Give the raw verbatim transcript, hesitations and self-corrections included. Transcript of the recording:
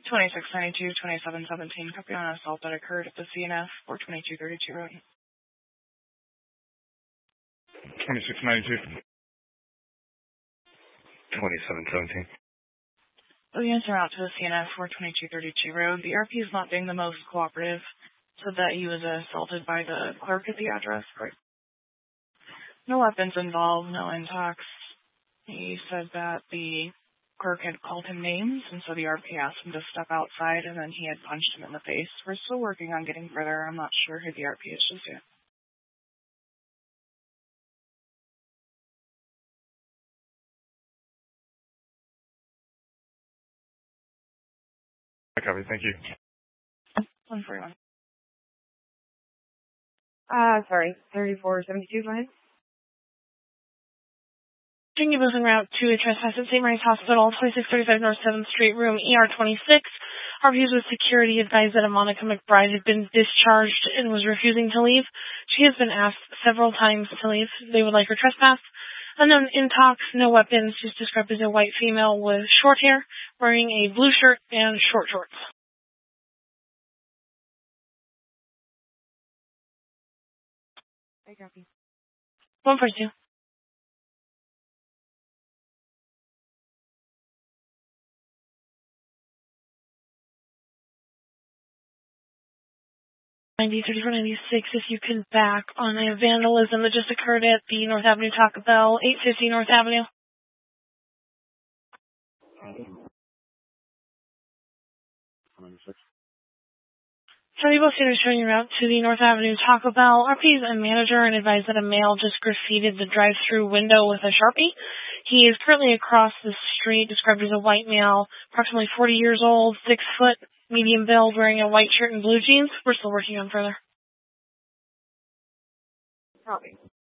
twenty-six ninety-two, twenty-seven seventeen, copy on an assault that occurred at the C N F for twenty-two thirty-two road. twenty-six ninety-two. twenty-seven seventeen. The units are out to the C N F for twenty-two thirty-two road. The R P is not being the most cooperative, said that he was assaulted by the clerk at the address. Right. No weapons involved, no intox. He said that the clerk had called him names, and so the R P asked him to step outside, and then he had punched him in the face. We're still working on getting further. I'm not sure who the R P is just yet. I copy, thank you. one forty-one. Uh, sorry, thirty-four seventy-two, go ahead. Virginia was en route to a trespass at Saint Mary's Hospital, twenty-six thirty-five North seventh Street, room E R twenty-six. Our views with security advised that a Monica McBride had been discharged and was refusing to leave. She has been asked several times to leave. They would like her trespass. Unknown intox, no weapons, she's described as a white female with short hair, wearing a blue shirt and short shorts. I copy. one forty-two. ninety, thirty-four ninety-six, if you can back on a vandalism that just occurred at the North Avenue Taco Bell, eight fifty North Avenue. County Both Theaters showing you route to the North Avenue Taco Bell. R P's a manager and advised that a male just graffitied the drive-through window with a Sharpie. He is currently across the street, described as a white male, approximately forty years old, six foot, medium build, wearing a white shirt and blue jeans. We're still working on further. Copy.